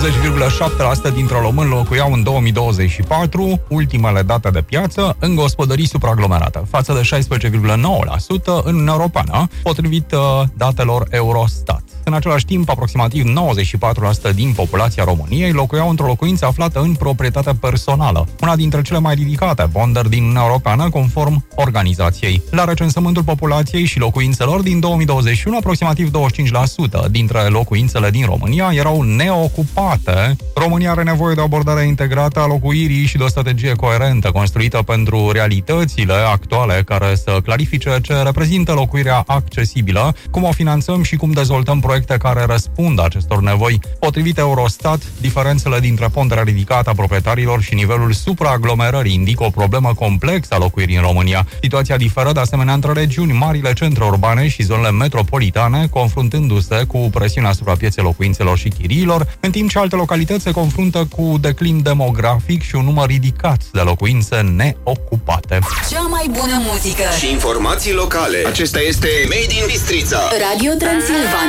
10,7% dintre români locuiau în 2024, ultimele date de piață, în gospodării supraaglomerate, față de 16,9% în Uniunea Europeană, potrivit datelor Eurostat. În același timp, aproximativ 94% din populația României locuiau într-o locuință aflată în proprietate personală, una dintre cele mai ridicate ponderi din Uniunea Europeană, conform organizației. La recensământul populației și locuințelor din 2021, aproximativ 25% dintre locuințele din România erau neocupate. România are nevoie de o abordare integrată a locuirii și de o strategie coerentă construită pentru realitățile actuale care să clarifice ce reprezintă locuirea accesibilă, cum o finanțăm și cum dezvoltăm proiecte care răspund acestor nevoi. Potrivit Eurostat, diferențele dintre ponderea ridicată a proprietarilor și nivelul supraaglomerării indică o problemă complexă a locuirii în România. Situația diferă de asemenea între regiuni, marile centre urbane și zonele metropolitane, confruntându-se cu presiunea asupra pieței locuințelor și chiriilor, în timp ce alte localități se confruntă cu declin demografic și un număr ridicat de locuințe neocupate. Cea mai bună muzică și informații locale. Acesta este Made in Bistrița. Radio Transilvania.